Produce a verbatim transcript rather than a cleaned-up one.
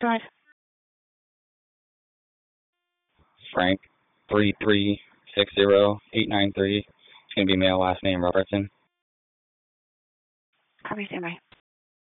Drive. Frank, three three six zero eight nine three. It's going to be male, last name Robertson. Copy, stand by.